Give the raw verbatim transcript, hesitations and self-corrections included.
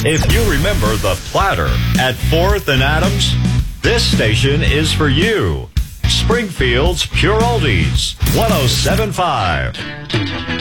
If you remember the Platter at fourth and Adams, this station is for you. Springfield's Pure Oldies, one oh seven point five.